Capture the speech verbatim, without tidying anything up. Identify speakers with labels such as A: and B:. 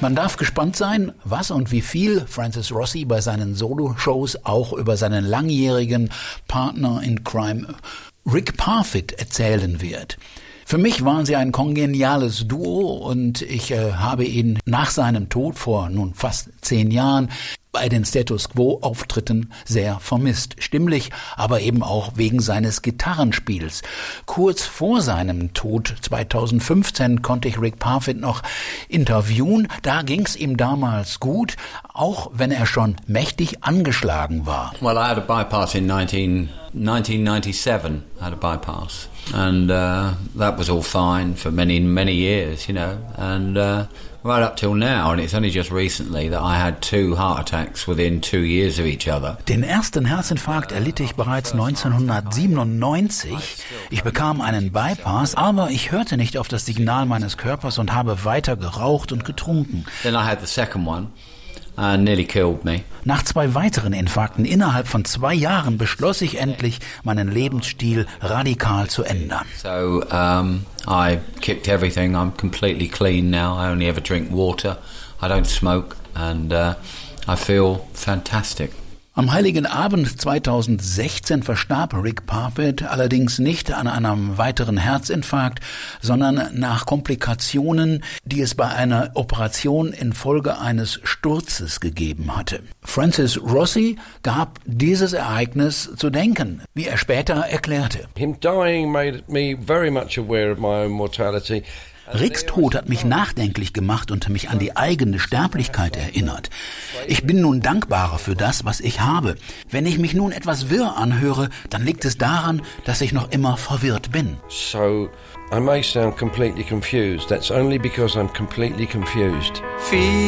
A: Man darf gespannt sein, was und wie viel Francis Rossi bei seinen Solo-Shows auch über seinen langjährigen Partner in Crime Rick Parfitt erzählen wird. Für mich waren sie ein kongeniales Duo und ich äh, habe ihn nach seinem Tod vor nun fast zehn Jahren bei den Status Quo-Auftritten sehr vermisst. Stimmlich, aber eben auch wegen seines Gitarrenspiels. Kurz vor seinem Tod zweitausendfünfzehn konnte ich Rick Parfitt noch interviewen. Da ging's ihm damals gut, auch wenn er schon mächtig angeschlagen war.
B: Well, I had a bypass in nineteen ninety-seven. I had a bypass. And uh, that was all fine for many, many years, you know. And uh, right up till now, and it's only just recently that I had two heart attacks within two years of each other.
A: Den ersten Herzinfarkt erlitt ich bereits neunzehnhundertsiebenundneunzig. Ich bekam einen Bypass, aber ich hörte nicht auf das Signal meines Körpers und habe weiter geraucht und getrunken.
B: Then I had the second one. Uh, nearly killed me.
A: Nach zwei weiteren Infarkten innerhalb von zwei Jahren beschloss ich endlich, meinen Lebensstil radikal zu ändern.
B: So um, I kicked everything. I'm completely clean now. I only ever drink water. I don't smoke, and uh, I feel fantastic.
A: Am Heiligen Abend zweitausendsechzehn verstarb Rick Parfitt allerdings nicht an einem weiteren Herzinfarkt, sondern nach Komplikationen, die es bei einer Operation infolge eines Sturzes gegeben hatte. Francis Rossi gab dieses Ereignis zu denken, wie er später erklärte.
C: Him dying made me very much aware of my own mortality.
A: Ricks Tod hat mich nachdenklich gemacht und mich an die eigene Sterblichkeit erinnert. Ich bin nun dankbarer für das, was ich habe. Wenn ich mich nun etwas wirr anhöre, dann liegt es daran, dass ich noch immer verwirrt bin.
C: So, I may sound completely confused. That's only because I'm completely confused.